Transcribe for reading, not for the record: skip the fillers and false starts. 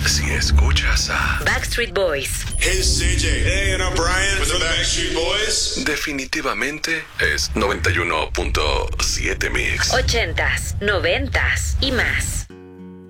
si escuchas a Backstreet Boys. Hey, it's CJ. Hey, and I'm Brian. With the Backstreet Boys. definitivamente es 91.7 Mix. 80s, 90s y más.